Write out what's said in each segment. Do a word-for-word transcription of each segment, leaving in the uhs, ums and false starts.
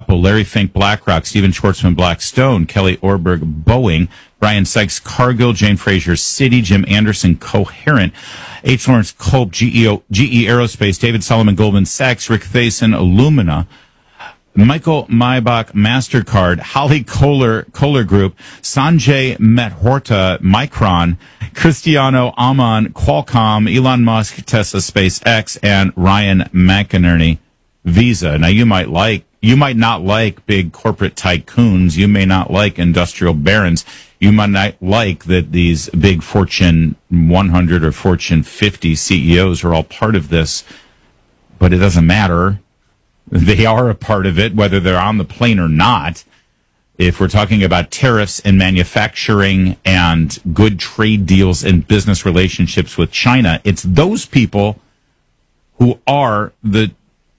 Apple, Larry Fink, BlackRock, Steven Schwartzman, Blackstone, Kelly Orberg, Boeing, Brian Sykes, Cargill, Jane Fraser, Citi, Jim Anderson, Coherent, H. Lawrence Culp, G E, O, G E Aerospace, David Solomon, Goldman Sachs, Rick Thason, Illumina, Michael Maybach, MasterCard, Holly Kohler, Kohler Group, Sanjay Mehrotra, Micron, Cristiano Amon, Qualcomm, Elon Musk, Tesla, SpaceX, and Ryan McInerney, Visa. Now, you might like, you might not like big corporate tycoons. You may not like industrial barons. You might not like that these big Fortune one hundred or Fortune fifty C E Os are all part of this, but it doesn't matter. They are a part of it, whether they're on the plane or not. If we're talking about tariffs and manufacturing and good trade deals and business relationships with China, it's those people who are the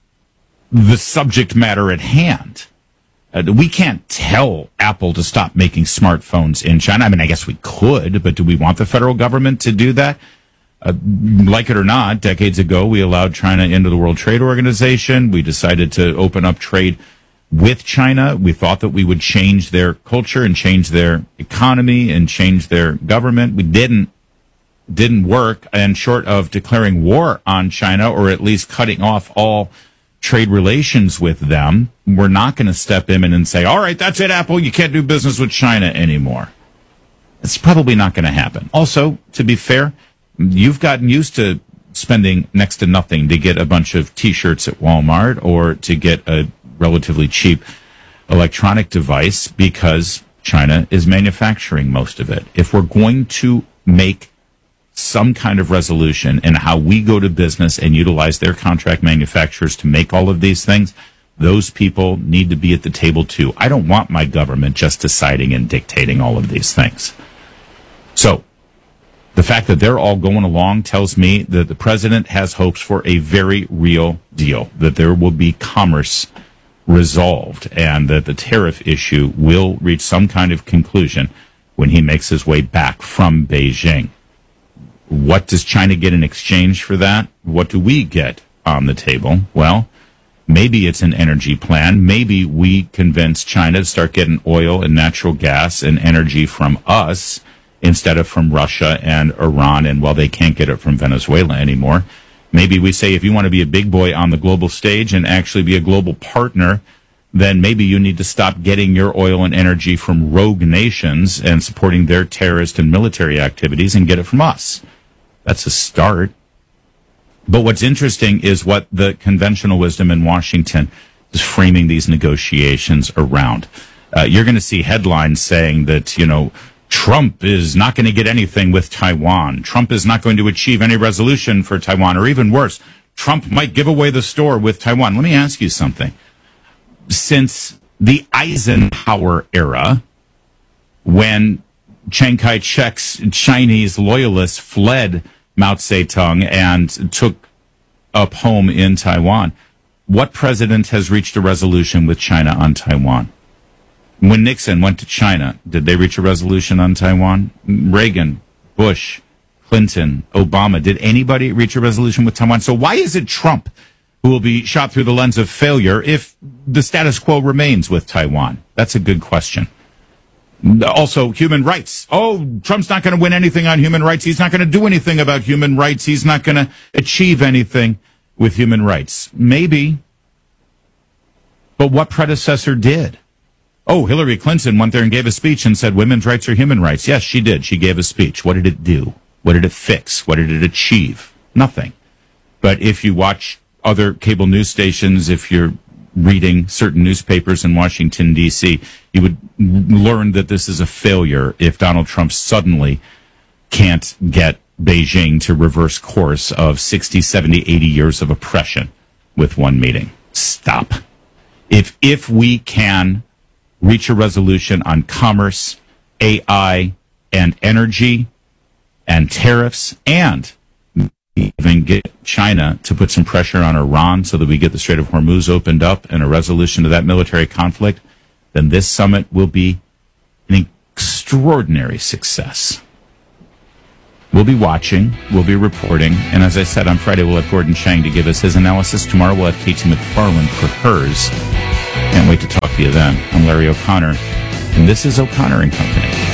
the subject matter at hand. Uh, we can't tell Apple to stop making smartphones in China. I mean, I guess we could, but do we want the federal government to do that? Uh, like it or not, decades ago, we allowed China into the World Trade Organization. We decided to open up trade with China. We thought that we would change their culture and change their economy and change their government. We didn't. Didn't work. And short of declaring war on China, or at least cutting off all trade relations with them, we're not going to step in and say, all right, that's it, Apple, you can't do business with China anymore. It's probably not going to happen. Also, to be fair, you've gotten used to spending next to nothing to get a bunch of T-shirts at Walmart or to get a relatively cheap electronic device because China is manufacturing most of it. If we're going to make some kind of resolution in how we go to business and utilize their contract manufacturers to make all of these things, those people need to be at the table too. I don't want my government just deciding and dictating all of these things. So, the fact that they're all going along tells me that the president has hopes for a very real deal, that there will be commerce resolved, and that the tariff issue will reach some kind of conclusion when he makes his way back from Beijing. What does China get in exchange for that? What do we get on the table? Well, maybe it's an energy plan. Maybe we convince China to start getting oil and natural gas and energy from us instead of from Russia and Iran, and well, they can't get it from Venezuela anymore. Maybe we say, if you want to be a big boy on the global stage and actually be a global partner, then maybe you need to stop getting your oil and energy from rogue nations and supporting their terrorist and military activities and get it from us. That's a start. But what's interesting is what the conventional wisdom in Washington is framing these negotiations around. Uh, you're going to see headlines saying that, you know, Trump is not going to get anything with Taiwan. Trump is not going to achieve any resolution for Taiwan, or even worse, Trump might give away the store with Taiwan. Let me ask you something. Since the Eisenhower era, when Chiang Kai-shek's Chinese loyalists fled Mao Zedong and took up home in Taiwan, what president has reached a resolution with China on Taiwan? When Nixon went to China, did they reach a resolution on Taiwan? Reagan, Bush, Clinton, Obama, did anybody reach a resolution with Taiwan? So why is it Trump who will be shot through the lens of failure if the status quo remains with Taiwan? That's a good question. Also, human rights. Oh, Trump's not going to win anything on human rights. He's not going to do anything about human rights. He's not going to achieve anything with human rights. Maybe. But what predecessor did? Oh, Hillary Clinton went there and gave a speech and said women's rights are human rights. Yes, she did. She gave a speech. What did it do? What did it fix? What did it achieve? Nothing. But if you watch other cable news stations, if you're reading certain newspapers in Washington, D C, you would learn that this is a failure if Donald Trump suddenly can't get Beijing to reverse course of sixty, seventy, eighty years of oppression with one meeting. Stop. If, if we can reach a resolution on commerce, A I, and energy, and tariffs, and even get China to put some pressure on Iran so that we get the Strait of Hormuz opened up and a resolution to that military conflict, then this summit will be an extraordinary success. We'll be watching, we'll be reporting, and as I said, on Friday we'll have Gordon Chang to give us his analysis. Tomorrow we'll have Katie McFarland for hers. Can't wait to talk to you then. I'm Larry O'Connor, and this is O'Connor and Company.